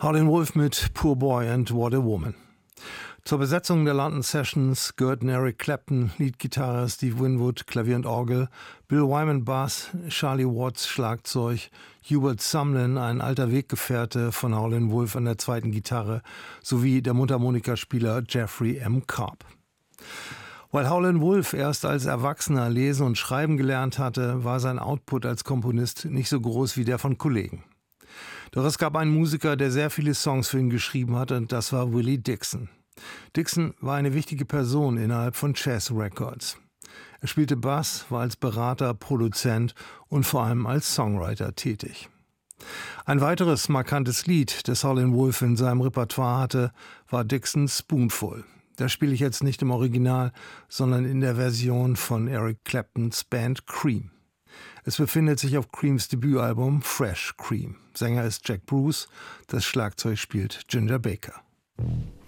Howlin' Wolf mit Poor Boy and What a Woman. Zur Besetzung der London Sessions gehörten Eric Clapton, Leadgitarre, Steve Winwood, Klavier und Orgel, Bill Wyman Bass, Charlie Watts Schlagzeug, Hubert Sumlin, ein alter Weggefährte von Howlin' Wolf an der zweiten Gitarre, sowie der Mundharmonikaspieler Jeffrey M. Cobb. Weil Howlin' Wolf erst als Erwachsener lesen und schreiben gelernt hatte, war sein Output als Komponist nicht so groß wie der von Kollegen. Doch es gab einen Musiker, der sehr viele Songs für ihn geschrieben hat, und das war Willie Dixon. Dixon war eine wichtige Person innerhalb von Chess Records. Er spielte Bass, war als Berater, Produzent und vor allem als Songwriter tätig. Ein weiteres markantes Lied, das Howlin' Wolf in seinem Repertoire hatte, war Dixons Spoonful. Das spiele ich jetzt nicht im Original, sondern in der Version von Eric Claptons Band Cream. Es befindet sich auf Creams Debütalbum Fresh Cream. Sänger ist Jack Bruce, das Schlagzeug spielt Ginger Baker.